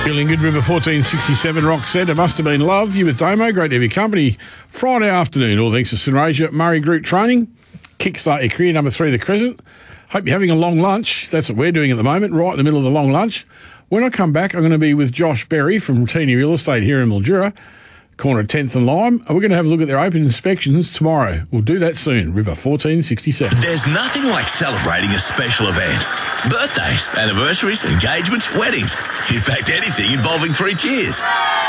Feeling good, River 1467, Rock said. It must have been love. You with Damo. Great to have your company. Friday afternoon, all thanks to Sunraysia Murray Group Training. Kickstart your career, number 3, the Crescent. Hope you're having a long lunch. That's what we're doing at the moment, right in the middle of the long lunch. When I come back, I'm going to be with Josh Berry from Teeny Real Estate here in Mildura, corner of 10th and Lime. And we're going to have a look at their open inspections tomorrow. We'll do that soon. River 1467. There's nothing like celebrating a special event. Birthdays, anniversaries, engagements, weddings. In fact, anything involving 3 cheers.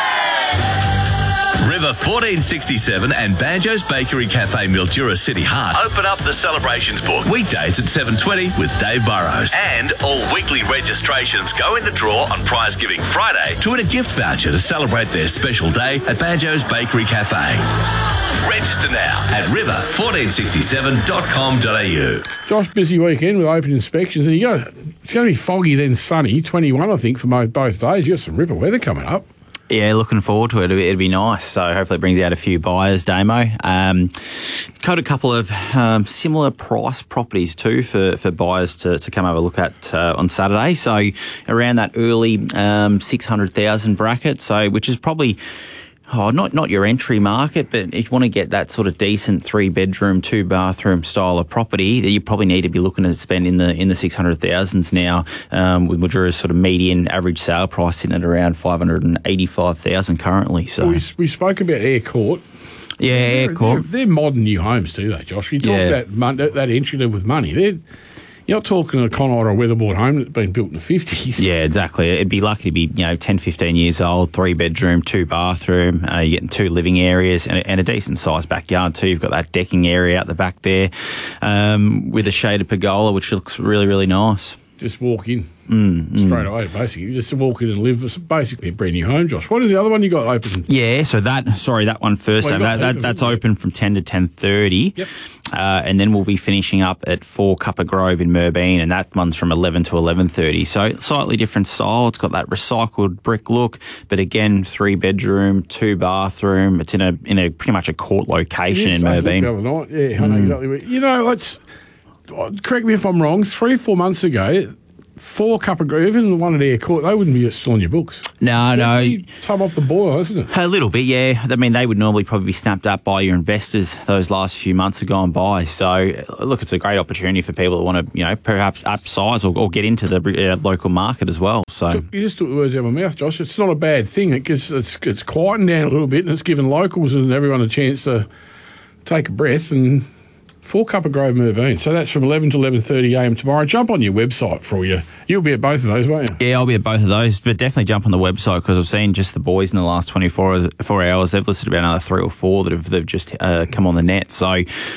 River 1467 and Banjo's Bakery Cafe Mildura City Heart open up the celebrations book weekdays at 7:20 with Dave Burrows. And all weekly registrations go in the draw on Prize Giving Friday to win a gift voucher to celebrate their special day at Banjo's Bakery Cafe. Register now at river1467.com.au. Josh, busy weekend with open inspections. And it's going to be foggy then sunny, 21 I think for both days. You got some ripper weather coming up. Yeah, looking forward to it. It'll be nice. So hopefully it brings out a few buyers, Damo. Got a couple of similar price properties too for buyers to come have a look at on Saturday. So around that early 600,000 bracket. So which is probably not your entry market, but if you want to get that sort of decent 3-bedroom, 2-bathroom style of property, that you probably need to be looking to spend in the 600,000s now, with Mildura's sort of median average sale price sitting at around 585,000 currently. So we spoke about Air Court. Yeah, Air Court. They're modern new homes too, though, Josh. You talk that entry level with money. You're not talking a Conrad or Weatherboard home that's been built in the 50s. Yeah, exactly. It'd be lucky to be 10, 15 years old, 3-bedroom, 2-bathroom. You're getting 2 living areas and a decent sized backyard too. You've got that decking area out the back there, with a shaded pergola, which looks really, really nice. Just walk in straight away, basically. Just walk in and live. It's basically a brand new home, Josh. What is the other one you got open? Yeah, so that one first. That's open from 10 to 10:30. Yep. And then we'll be finishing up at 4 Cuppa Grove in Merbeen, and that one's from 11 to 11:30. So slightly different style. It's got that recycled brick look, but again, 3-bedroom, 2-bathroom. It's in a pretty much a court location in Merbeen. The other night. Yeah, I know exactly where. It's. Correct me if I'm wrong. 3-4 months ago, 4 Cuppa Grove, even the one at Air Court, they wouldn't be still on your books. No. Time off the boil, isn't it? A little bit, yeah. I mean, they would normally probably be snapped up by your investors those last few months have gone by. So, look, it's a great opportunity for people that want to, perhaps upsize or get into the local market as well. So you just took the words out of my mouth, Josh. It's not a bad thing. It's quieting down a little bit, and it's given locals and everyone a chance to take a breath. And 4 Cuppa Grove Merbeen. So that's from 11 to 11:30am tomorrow. Jump on your website for you. You'll be at both of those, won't you? Yeah, I'll be at both of those, but definitely jump on the website because I've seen just the boys in the last 24 hours. They've listed about another 3 or 4 that they've just come on the net. So,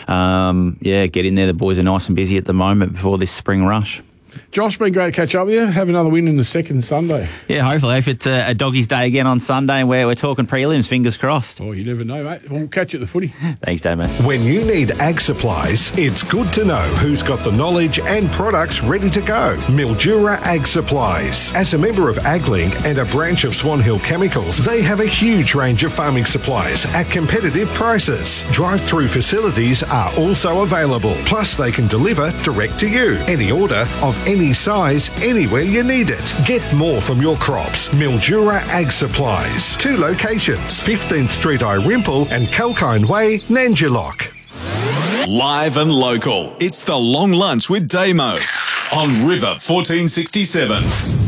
get in there. The boys are nice and busy at the moment before this spring rush. Josh, been great to catch up with you. Have another win in the second Sunday. Yeah, hopefully. If it's a doggies day again on Sunday and we're talking prelims, fingers crossed. Oh, you never know, mate. We'll catch you at the footy. Thanks, Dave, mate. When you need ag supplies, it's good to know who's got the knowledge and products ready to go. Mildura Ag Supplies. As a member of AgLink and a branch of Swan Hill Chemicals, they have a huge range of farming supplies at competitive prices. Drive-through facilities are also available. Plus, they can deliver direct to you. Any order of any size, anywhere you need it. Get more from your crops. Mildura Ag Supplies. 2 locations, 15th Street, Irimple and Kalkine Way, Nanjilock. Live and local. It's the Long Lunch with Damo on River 1467.